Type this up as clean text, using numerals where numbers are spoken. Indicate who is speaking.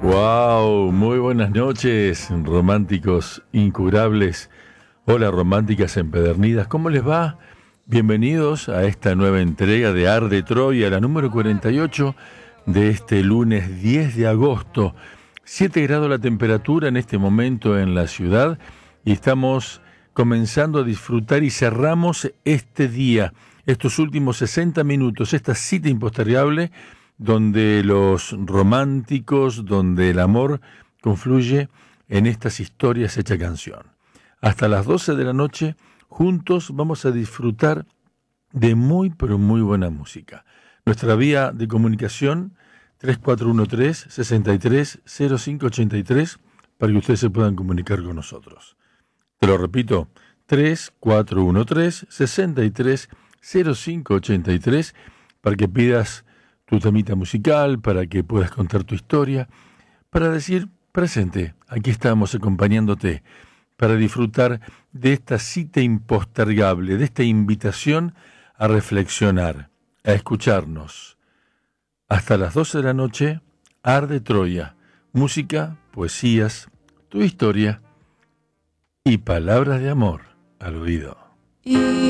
Speaker 1: Wow, muy buenas noches, románticos incurables. Hola, románticas empedernidas, ¿cómo les va? Bienvenidos a esta nueva entrega de Ar de Troya, la número 48 de este lunes 10 de agosto. 7 grados la temperatura en este momento en la ciudad y estamos comenzando a disfrutar y cerramos este día, estos últimos 60 minutos, esta cita impostergable donde los románticos, donde el amor confluye en estas historias hecha canción. Hasta las 12 de la noche, juntos vamos a disfrutar de muy, pero muy buena música. Nuestra vía de comunicación, 3413-630583, para que ustedes se puedan comunicar con nosotros. Te lo repito, 3413-630583, para que pidas tu temita musical, para que puedas contar tu historia, para decir presente, aquí estamos acompañándote, para disfrutar de esta cita impostergable, de esta invitación a reflexionar, a escucharnos. Hasta las 12 de la noche, Ar de Troya, música, poesías, tu historia y palabras de amor al oído.